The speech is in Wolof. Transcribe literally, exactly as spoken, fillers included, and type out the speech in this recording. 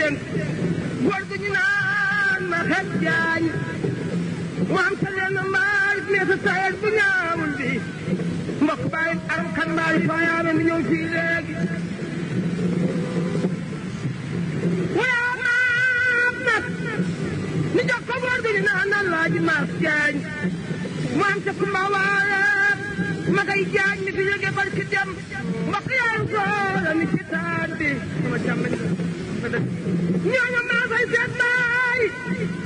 dénk góor gu ñu naan ma xet jaañ mu am sa lenn mbaay mais sa sayet bu ñaawul bi mbokk bàyyi aram kan mbaay faayaame mi ñëw fii léegi waa maam nag ñu jox ko góor gu ñu naan naan laaji maas jaañ mu am sa kumba waaye ma koy jaañ mi fi jóge barki dem mbokk yaayam soola mi ci taan bi sama càmmañ ñooñu maa koy seet baay